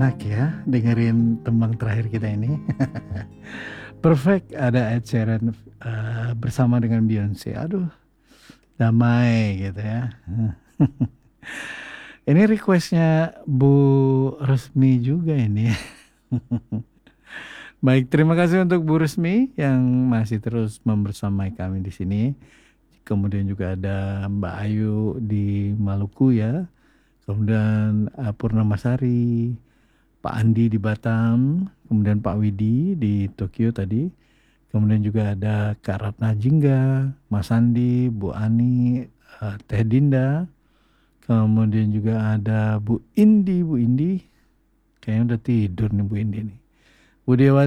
enak ya dengerin tembang terakhir kita ini. Perfect, ada Ed Sheeran bersama dengan Beyonce. Aduh, damai gitu ya. Ini requestnya Bu Resmi juga ini. Baik, terima kasih untuk Bu Resmi yang masih terus membersamai kami di sini. Kemudian juga ada Mbak Ayu di Maluku ya. Kemudian Purnamasari, Pak Andi di Batam, kemudian Pak Widi di Tokyo tadi. Kemudian juga ada Kak Ratna Jingga, Mas Andi, Bu Ani, Teh Dinda. Kemudian juga ada Bu Indi. Kayaknya udah tidur nih Bu Indi nih. Bu Dewa